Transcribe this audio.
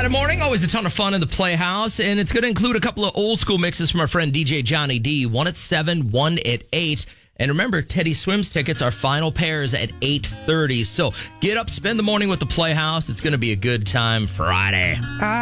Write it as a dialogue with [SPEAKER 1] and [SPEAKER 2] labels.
[SPEAKER 1] Friday morning, always a ton of fun in the Playhouse, and it's going to include a couple of old school mixes from our friend DJ Johnny D. 1 at 7, 1 at 8. And remember, Teddy Swims tickets are final pairs at 8:30. So get up, spend the morning with the Playhouse. It's going to be a good time Friday.